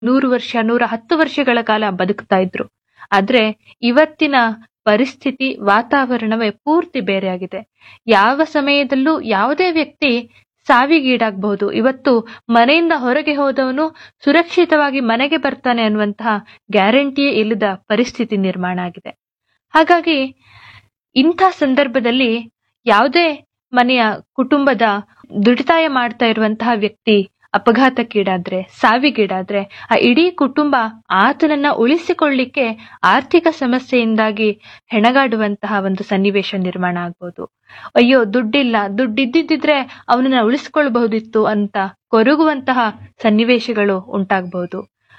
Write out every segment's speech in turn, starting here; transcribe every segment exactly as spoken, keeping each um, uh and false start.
ನೂರು ವರ್ಷ ನೂರ ಹತ್ತು ವರ್ಷಗಳ ಕಾಲ ಬದುಕ್ತಾ ಇದ್ರು. ಆದ್ರೆ ಇವತ್ತಿನ ಪರಿಸ್ಥಿತಿ ವಾತಾವರಣವೇ ಪೂರ್ತಿ ಬೇರೆಯಾಗಿದೆ. ಯಾವ ಸಮಯದಲ್ಲೂ ಯಾವುದೇ ವ್ಯಕ್ತಿ ಸಾವಿಗೀಡಾಗಬಹುದು. ಇವತ್ತು ಮನೆಯಿಂದ ಹೊರಗೆ ಹೋದವನು ಸುರಕ್ಷಿತವಾಗಿ ಮನೆಗೆ ಬರ್ತಾನೆ ಅನ್ನುವಂತಹ ಗ್ಯಾರಂಟಿಯೇ ಇಲ್ಲದ ಪರಿಸ್ಥಿತಿ ನಿರ್ಮಾಣ ಆಗಿದೆ. ಹಾಗಾಗಿ ಇಂಥ ಸಂದರ್ಭದಲ್ಲಿ ಯಾವುದೇ ಮನೆಯ ಕುಟುಂಬದ ದುಡಿತಾಯ ಮಾಡ್ತಾ ಇರುವಂತಹ ವ್ಯಕ್ತಿ ಅಪಘಾತಕ್ಕೀಡಾದ್ರೆ, ಸಾವಿಗೀಡಾದ್ರೆ ಆ ಇಡೀ ಕುಟುಂಬ ಆತನನ್ನ ಉಳಿಸಿಕೊಳ್ಳಿಕ್ಕೆ ಆರ್ಥಿಕ ಸಮಸ್ಯೆಯಿಂದಾಗಿ ಹೆಣಗಾಡುವಂತಹ ಒಂದು ಸನ್ನಿವೇಶ ನಿರ್ಮಾಣ ಆಗ್ಬೋದು. ಅಯ್ಯೋ ದುಡ್ಡಿಲ್ಲ, ದುಡ್ಡಿದ್ದಿದ್ರೆ ಅವನನ್ನ ಉಳಿಸ್ಕೊಳ್ಬಹುದಿತ್ತು ಅಂತ ಕೊರಗುವಂತಹ ಸನ್ನಿವೇಶಗಳು ಉಂಟಾಗಬಹುದು.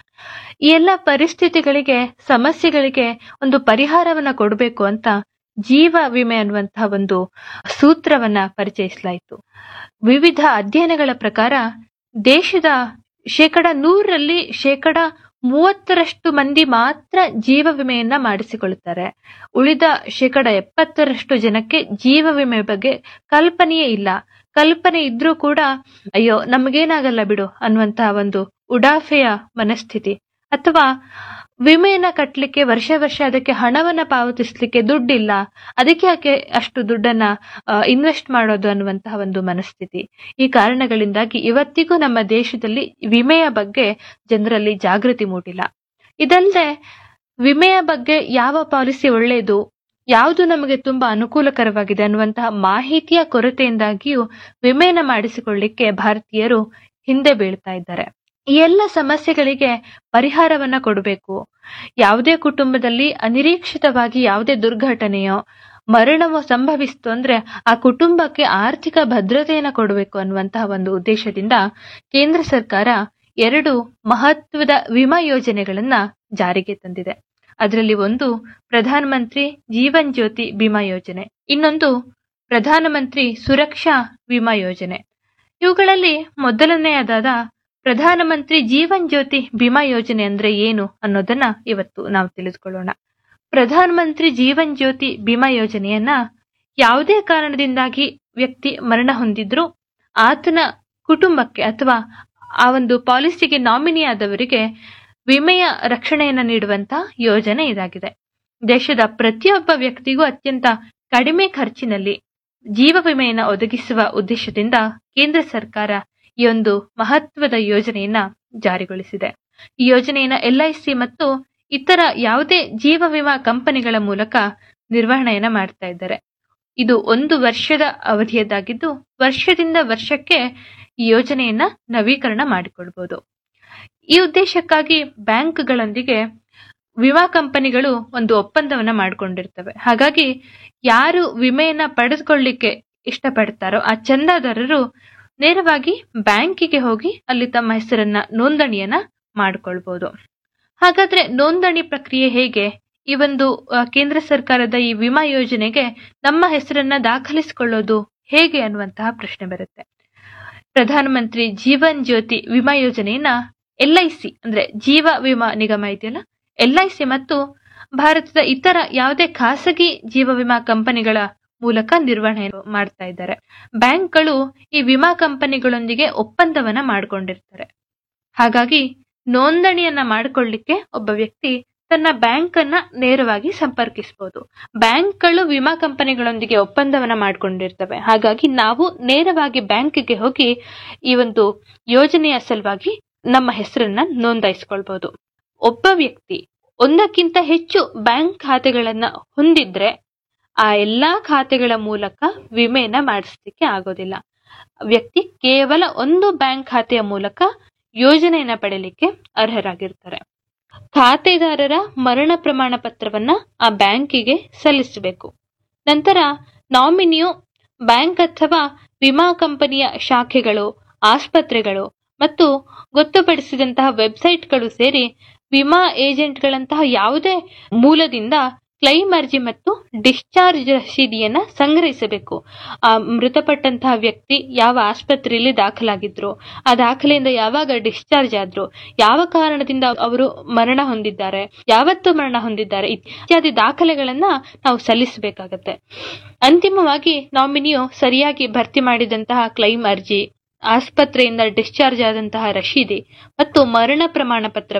ಈ ಎಲ್ಲ ಪರಿಸ್ಥಿತಿಗಳಿಗೆ, ಸಮಸ್ಯೆಗಳಿಗೆ ಒಂದು ಪರಿಹಾರವನ್ನ ಕೊಡಬೇಕು ಅಂತ ಜೀವ ವಿಮೆ ಅನ್ನುವಂತಹ ಒಂದು ಸೂತ್ರವನ್ನ ಪರಿಚಯಿಸಲಾಯಿತು. ವಿವಿಧ ಅಧ್ಯಯನಗಳ ಪ್ರಕಾರ ದೇಶದ ಶೇಕಡ ನೂರರಲ್ಲಿ ಶೇಕಡ ಮೂವತ್ತರಷ್ಟು ಮಂದಿ ಮಾತ್ರ ಜೀವ ವಿಮೆಯನ್ನ ಮಾಡಿಸಿಕೊಳ್ಳುತ್ತಾರೆ. ಉಳಿದ ಶೇಕಡ ಎಪ್ಪತ್ತರಷ್ಟು ಜನಕ್ಕೆ ಜೀವ ವಿಮೆ ಬಗ್ಗೆ ಕಲ್ಪನೆಯೇ ಇಲ್ಲ. ಕಲ್ಪನೆ ಇದ್ರೂ ಕೂಡ ಅಯ್ಯೋ ನಮಗೇನಾಗಲ್ಲ ಬಿಡು ಅನ್ನುವಂತಹ ಒಂದು ಉಡಾಫೆಯ ಮನಸ್ಥಿತಿ, ಅಥವಾ ವಿಮೆಯನ್ನ ಕಟ್ಟಲಿಕ್ಕೆ ವರ್ಷ ವರ್ಷ ಅದಕ್ಕೆ ಹಣವನ್ನ ಪಾವತಿಸ್ಲಿಕ್ಕೆ ದುಡ್ಡಿಲ್ಲ, ಅದಕ್ಕೆ ಯಾಕೆ ಅಷ್ಟು ದುಡ್ಡನ್ನ ಇನ್ವೆಸ್ಟ್ ಮಾಡೋದು ಅನ್ನುವಂತಹ ಒಂದು ಮನಸ್ಥಿತಿ. ಈ ಕಾರಣಗಳಿಂದಾಗಿ ಇವತ್ತಿಗೂ ನಮ್ಮ ದೇಶದಲ್ಲಿ ವಿಮೆಯ ಬಗ್ಗೆ ಜನರಲ್ಲಿ ಜಾಗೃತಿ ಮೂಡಿಲ್ಲ. ಇದಲ್ಲದೆ ವಿಮೆಯ ಬಗ್ಗೆ ಯಾವ ಪಾಲಿಸಿ ಒಳ್ಳೆಯದು, ಯಾವುದು ನಮಗೆ ತುಂಬಾ ಅನುಕೂಲಕರವಾಗಿದೆ ಅನ್ನುವಂತಹ ಮಾಹಿತಿಯ ಕೊರತೆಯಿಂದಾಗಿಯೂ ವಿಮೆಯನ್ನ ಮಾಡಿಸಿಕೊಳ್ಳಿಕ್ಕೆ ಭಾರತೀಯರು ಹಿಂದೆ ಬೀಳ್ತಾ ಇದ್ದಾರೆ. ಈ ಎಲ್ಲ ಸಮಸ್ಯೆಗಳಿಗೆ ಪರಿಹಾರವನ್ನ ಕೊಡಬೇಕು. ಯಾವುದೇ ಕುಟುಂಬದಲ್ಲಿ ಅನಿರೀಕ್ಷಿತವಾಗಿ ಯಾವುದೇ ದುರ್ಘಟನೆಯೋ ಮರಣವೋ ಸಂಭವಿಸ್ತು ಅಂದ್ರೆ ಆ ಕುಟುಂಬಕ್ಕೆ ಆರ್ಥಿಕ ಭದ್ರತೆಯನ್ನ ಕೊಡಬೇಕು ಅನ್ನುವಂತಹ ಒಂದು ಉದ್ದೇಶದಿಂದ ಕೇಂದ್ರ ಸರ್ಕಾರ ಎರಡು ಮಹತ್ವದ ವಿಮಾ ಯೋಜನೆಗಳನ್ನ ಜಾರಿಗೆ ತಂದಿದೆ. ಅದರಲ್ಲಿ ಒಂದು ಪ್ರಧಾನಮಂತ್ರಿ ಜೀವನ್ ಜ್ಯೋತಿ ಬಿಮಾ ಯೋಜನೆ, ಇನ್ನೊಂದು ಪ್ರಧಾನಮಂತ್ರಿ ಸುರಕ್ಷಾ ವಿಮಾ ಯೋಜನೆ. ಇವುಗಳಲ್ಲಿ ಮೊದಲನೆಯದಾದ ಪ್ರಧಾನಮಂತ್ರಿ ಜೀವನ್ ಜ್ಯೋತಿ ಬಿಮಾ ಯೋಜನೆ ಅಂದ್ರೆ ಏನು ಅನ್ನೋದನ್ನ ಇವತ್ತು ನಾವು ತಿಳಿದುಕೊಳ್ಳೋಣ. ಪ್ರಧಾನಮಂತ್ರಿ ಜೀವನ್ ಜ್ಯೋತಿ ಬಿಮಾ ಯೋಜನೆಯನ್ನ ಯಾವುದೇ ಕಾರಣದಿಂದಾಗಿ ವ್ಯಕ್ತಿ ಮರಣ ಹೊಂದಿದ್ರು ಆತನ ಕುಟುಂಬಕ್ಕೆ ಅಥವಾ ಆ ಒಂದು ಪಾಲಿಸಿಗೆ ನಾಮಿನಿ ಆದವರಿಗೆ ವಿಮೆಯ ರಕ್ಷಣೆಯನ್ನ ನೀಡುವಂತಹ ಯೋಜನೆ ಇದಾಗಿದೆ. ದೇಶದ ಪ್ರತಿಯೊಬ್ಬ ವ್ಯಕ್ತಿಗೂ ಅತ್ಯಂತ ಕಡಿಮೆ ಖರ್ಚಿನಲ್ಲಿ ಜೀವ ವಿಮೆಯನ್ನ ಒದಗಿಸುವ ಉದ್ದೇಶದಿಂದ ಕೇಂದ್ರ ಸರ್ಕಾರ ಈ ಒಂದು ಮಹತ್ವದ ಯೋಜನೆಯನ್ನ ಜಾರಿಗೊಳಿಸಿದೆ. ಈ ಯೋಜನೆಯನ್ನ ಎಲ್ ಐ ಸಿ ಮತ್ತು ಇತರ ಯಾವುದೇ ಜೀವ ವಿಮಾ ಕಂಪನಿಗಳ ಮೂಲಕ ನಿರ್ವಹಣೆಯನ್ನ ಮಾಡ್ತಾ ಇದ್ದಾರೆ. ಇದು ಒಂದು ವರ್ಷದ ಅವಧಿಯದ್ದಾಗಿದ್ದು ವರ್ಷದಿಂದ ವರ್ಷಕ್ಕೆ ಈ ಯೋಜನೆಯನ್ನ ನವೀಕರಣ ಮಾಡಿಕೊಳ್ಬಹುದು. ಈ ಉದ್ದೇಶಕ್ಕಾಗಿ ಬ್ಯಾಂಕ್ಗಳೊಂದಿಗೆ ವಿಮಾ ಕಂಪನಿಗಳು ಒಂದು ಒಪ್ಪಂದವನ್ನ ಮಾಡಿಕೊಂಡಿರ್ತವೆ. ಹಾಗಾಗಿ ಯಾರು ವಿಮೆಯನ್ನ ಪಡೆದುಕೊಳ್ಳಿಕ್ಕೆ ಇಷ್ಟಪಡ್ತಾರೋ ಆ ಚಂದಾದಾರರು ನೇರವಾಗಿ ಬ್ಯಾಂಕಿಗೆ ಹೋಗಿ ಅಲ್ಲಿ ತಮ್ಮ ಹೆಸರನ್ನ ನೋಂದಣಿಯನ್ನ ಮಾಡಿಕೊಳ್ಬಹುದು. ಹಾಗಾದ್ರೆ ನೋಂದಣಿ ಪ್ರಕ್ರಿಯೆ ಹೇಗೆ? ಈ ಒಂದು ಕೇಂದ್ರ ಸರ್ಕಾರದ ಈ ವಿಮಾ ಯೋಜನೆಗೆ ನಮ್ಮ ಹೆಸರನ್ನ ದಾಖಲಿಸಿಕೊಳ್ಳೋದು ಹೇಗೆ ಅನ್ನುವಂತಹ ಪ್ರಶ್ನೆ ಬರುತ್ತೆ. ಪ್ರಧಾನಮಂತ್ರಿ ಜೀವನ್ ಜ್ಯೋತಿ ವಿಮಾ ಯೋಜನೆಯನ್ನ ಎಲ್ ಐ ಸಿ ಅಂದ್ರೆ ಜೀವ ವಿಮಾ ನಿಗಮ ಇದೆಯಲ್ಲ, ಎಲ್ ಐ ಸಿ ಮತ್ತು ಭಾರತದ ಇತರ ಯಾವುದೇ ಖಾಸಗಿ ಜೀವ ವಿಮಾ ಕಂಪನಿಗಳ ಮೂಲಕ ನಿರ್ವಹಣೆ ಮಾಡ್ತಾ ಇದ್ದಾರೆ. ಬ್ಯಾಂಕ್ಗಳು ಈ ವಿಮಾ ಕಂಪನಿಗಳೊಂದಿಗೆ ಒಪ್ಪಂದವನ್ನ ಮಾಡಿಕೊಂಡಿರ್ತಾರೆ. ಹಾಗಾಗಿ ನೋಂದಣಿಯನ್ನ ಮಾಡಿಕೊಳ್ಳಿಕ್ಕೆ ಒಬ್ಬ ವ್ಯಕ್ತಿ ತನ್ನ ಬ್ಯಾಂಕ್ ಅನ್ನ ನೇರವಾಗಿ ಸಂಪರ್ಕಿಸಬಹುದು. ಬ್ಯಾಂಕ್ಗಳು ವಿಮಾ ಕಂಪನಿಗಳೊಂದಿಗೆ ಒಪ್ಪಂದವನ್ನ ಮಾಡಿಕೊಂಡಿರ್ತವೆ. ಹಾಗಾಗಿ ನಾವು ನೇರವಾಗಿ ಬ್ಯಾಂಕ್ಗೆ ಹೋಗಿ ಈ ಒಂದು ಯೋಜನೆಯ ಸಲುವಾಗಿ ನಮ್ಮ ಹೆಸರನ್ನ ನೋಂದಾಯಿಸಿಕೊಳ್ಬಹುದು. ಒಬ್ಬ ವ್ಯಕ್ತಿ ಒಂದಕ್ಕಿಂತ ಹೆಚ್ಚು ಬ್ಯಾಂಕ್ ಖಾತೆಗಳನ್ನ ಹೊಂದಿದ್ರೆ ಆ ಎಲ್ಲಾ ಖಾತೆಗಳ ಮೂಲಕ ವಿಮೆಯನ್ನ ಮಾಡಿಸ್ಲಿಕ್ಕೆ ಆಗೋದಿಲ್ಲ. ವ್ಯಕ್ತಿ ಕೇವಲ ಒಂದು ಬ್ಯಾಂಕ್ ಖಾತೆಯ ಮೂಲಕ ಯೋಜನೆಯನ್ನ ಪಡೆಯಲಿಕ್ಕೆ ಅರ್ಹರಾಗಿರ್ತಾರೆ. ಖಾತೆದಾರರ ಮರಣ ಪ್ರಮಾಣ ಪತ್ರವನ್ನ ಆ ಬ್ಯಾಂಕಿಗೆ ಸಲ್ಲಿಸಬೇಕು. ನಂತರ ನಾಮಿನಿಯು ಬ್ಯಾಂಕ್ ಅಥವಾ ವಿಮಾ ಕಂಪನಿಯ ಶಾಖೆಗಳು, ಆಸ್ಪತ್ರೆಗಳು ಮತ್ತು ಗೊತ್ತುಪಡಿಸಿದಂತಹ ವೆಬ್ಸೈಟ್ಗಳು ಸೇರಿ ವಿಮಾ ಏಜೆಂಟ್ಗಳಂತಹ ಯಾವುದೇ ಮೂಲದಿಂದ ಕ್ಲೈಮ್ ಅರ್ಜಿ ಮತ್ತು ಡಿಸ್ಚಾರ್ಜ್ ರಸೀದಿಯನ್ನ ಸಂಗ್ರಹಿಸಬೇಕು. ಆ ಮೃತಪಟ್ಟಂತಹ ವ್ಯಕ್ತಿ ಯಾವ ಆಸ್ಪತ್ರೆಯಲ್ಲಿ ದಾಖಲಾಗಿದ್ರು, ಆ ದಾಖಲೆಯಿಂದ ಯಾವಾಗ ಡಿಸ್ಚಾರ್ಜ್ ಆದ್ರು, ಯಾವ ಕಾರಣದಿಂದ ಅವರು ಮರಣ ಹೊಂದಿದ್ದಾರೆ, ಯಾವತ್ತು ಮರಣ ಹೊಂದಿದ್ದಾರೆ ಇತ್ಯಾದಿ ದಾಖಲೆಗಳನ್ನ ನಾವು ಸಲ್ಲಿಸಬೇಕಾಗತ್ತೆ. ಅಂತಿಮವಾಗಿ ನಾಮಿನಿಯು ಸರಿಯಾಗಿ ಭರ್ತಿ ಮಾಡಿದಂತಹ ಕ್ಲೈಮ್ ಅರ್ಜಿ ಆಸ್ಪತ್ರೆಯಿಂದ ಡಿಸ್ಚಾರ್ಜ್ ಆದಂತಹ ರಶೀದಿ ಮತ್ತು ಮರಣ ಪ್ರಮಾಣ ಪತ್ರ